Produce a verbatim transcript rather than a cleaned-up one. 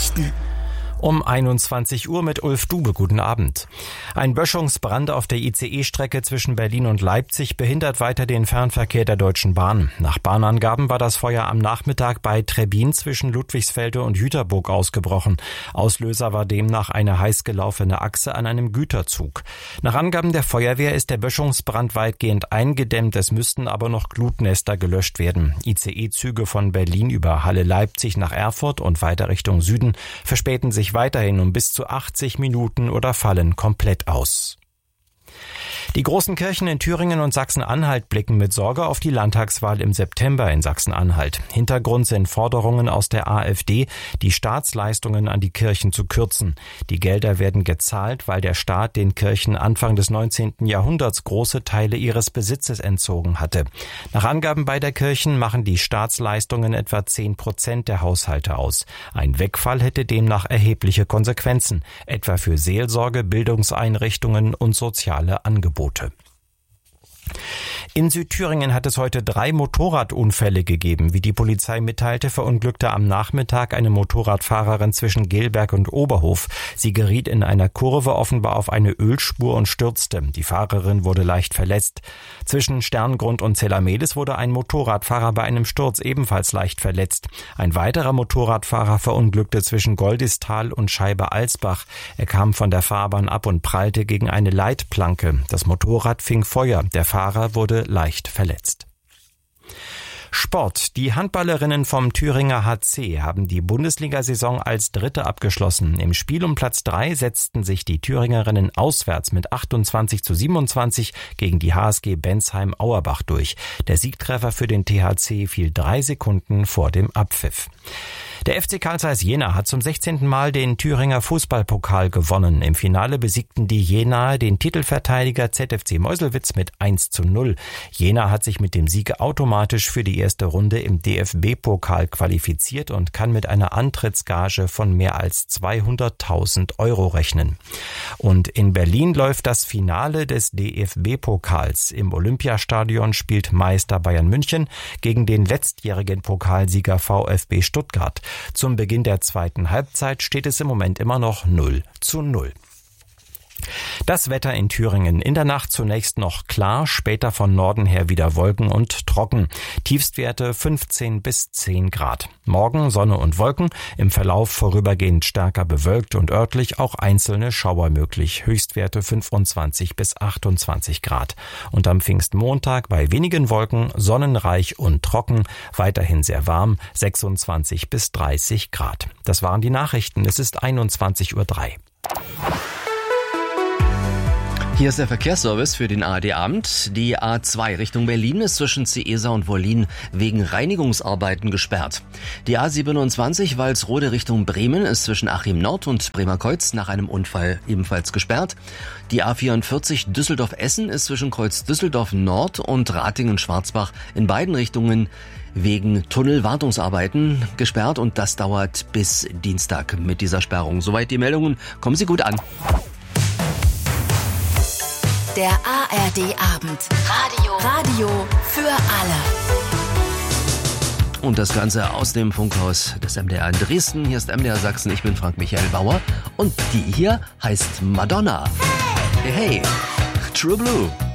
Nachrichten. Um einundzwanzig Uhr mit Ulf Dube. Guten Abend. Ein Böschungsbrand auf der I C E-Strecke zwischen Berlin und Leipzig behindert weiter den Fernverkehr der Deutschen Bahn. Nach Bahnangaben war das Feuer am Nachmittag bei Trebbin zwischen Ludwigsfelde und Jüterburg ausgebrochen. Auslöser war demnach eine heiß gelaufene Achse an einem Güterzug. Nach Angaben der Feuerwehr ist der Böschungsbrand weitgehend eingedämmt, es müssten aber noch Glutnester gelöscht werden. I C E-Züge von Berlin über Halle-Leipzig nach Erfurt und weiter Richtung Süden verspäten sich weiterhin um bis zu achtzig Minuten oder fallen komplett aus. Die großen Kirchen in Thüringen und Sachsen-Anhalt blicken mit Sorge auf die Landtagswahl im September in Sachsen-Anhalt. Hintergrund sind Forderungen aus der AfD, die Staatsleistungen an die Kirchen zu kürzen. Die Gelder werden gezahlt, weil der Staat den Kirchen Anfang des neunzehnten Jahrhunderts große Teile ihres Besitzes entzogen hatte. Nach Angaben beider Kirchen machen die Staatsleistungen etwa zehn Prozent der Haushalte aus. Ein Wegfall hätte demnach erhebliche Konsequenzen, etwa für Seelsorge, Bildungseinrichtungen und soziale Angebote. In Südthüringen hat es heute drei Motorradunfälle gegeben. Wie die Polizei mitteilte, verunglückte am Nachmittag eine Motorradfahrerin zwischen Gelberg und Oberhof. Sie geriet in einer Kurve offenbar auf eine Ölspur und stürzte. Die Fahrerin wurde leicht verletzt. Zwischen Sterngrund und Zellamelis wurde ein Motorradfahrer bei einem Sturz ebenfalls leicht verletzt. Ein weiterer Motorradfahrer verunglückte zwischen Goldistal und Scheibe-Alsbach. Er kam von der Fahrbahn ab und prallte gegen eine Leitplanke. Das Motorrad fing Feuer. Der Fahrer wurde leicht verletzt. Sport. Die Handballerinnen vom Thüringer H C haben die Bundesliga-Saison als Dritte abgeschlossen. Im Spiel um Platz drei setzten sich die Thüringerinnen auswärts mit achtundzwanzig zu siebenundzwanzig gegen die H S G Bensheim-Auerbach durch. Der Siegtreffer für den T H C fiel drei Sekunden vor dem Abpfiff. Der F C Carl Zeiss Jena hat zum sechzehnten Mal den Thüringer Fußballpokal gewonnen. Im Finale besiegten die Jenaer den Titelverteidiger Z F C Meuselwitz mit eins zu null. Jena hat sich mit dem Sieg automatisch für die erste Runde im D F B-Pokal qualifiziert und kann mit einer Antrittsgage von mehr als zweihunderttausend Euro rechnen. Und in Berlin läuft das Finale des D F B-Pokals. Im Olympiastadion spielt Meister Bayern München gegen den letztjährigen Pokalsieger VfB Stuttgart. Zum Beginn der zweiten Halbzeit steht es im Moment immer noch null zu null. Das Wetter in Thüringen. In der Nacht zunächst noch klar, später von Norden her wieder Wolken und trocken. Tiefstwerte fünfzehn bis zehn Grad. Morgen Sonne und Wolken, im Verlauf vorübergehend stärker bewölkt und örtlich auch einzelne Schauer möglich. Höchstwerte fünfundzwanzig bis achtundzwanzig Grad. Und am Pfingstmontag bei wenigen Wolken, sonnenreich und trocken, weiterhin sehr warm, sechsundzwanzig bis dreißig Grad. Das waren die Nachrichten. Es ist einundzwanzig Uhr drei. Hier ist der Verkehrsservice für den A R D-Abend. Die A zwei Richtung Berlin ist zwischen Ciesa und Wollin wegen Reinigungsarbeiten gesperrt. Die A siebenundzwanzig Walsrode Richtung Bremen ist zwischen Achim Nord und Bremerkreuz nach einem Unfall ebenfalls gesperrt. Die A vierundvierzig Düsseldorf-Essen ist zwischen Kreuz Düsseldorf Nord und Ratingen-Schwarzbach in beiden Richtungen wegen Tunnelwartungsarbeiten gesperrt und das dauert bis Dienstag mit dieser Sperrung. Soweit die Meldungen. Kommen Sie gut an. Der A R D-Abend. Radio. Radio für alle. Und das Ganze aus dem Funkhaus des M D R in Dresden. Hier ist M D R Sachsen. Ich bin Frank Michael Bauer. Und die hier heißt Madonna. Hey, hey. True Blue.